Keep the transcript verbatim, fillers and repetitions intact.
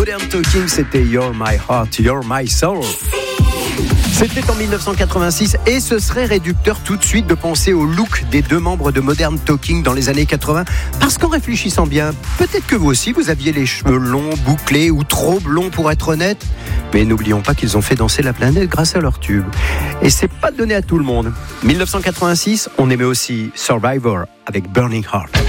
Modern Talking, c'était You're My Heart, You're My Soul. C'était en dix-neuf cent quatre-vingt-six et ce serait réducteur tout de suite de penser au look des deux membres de Modern Talking dans les années quatre-vingts, parce qu'en réfléchissant bien, peut-être que vous aussi vous aviez les cheveux longs, bouclés ou trop blonds pour être honnête, mais n'oublions pas qu'ils ont fait danser la planète grâce à leur tube. Et c'est pas donné à tout le monde. dix-neuf cent quatre-vingt-six, on aimait aussi Survivor avec Burning Heart.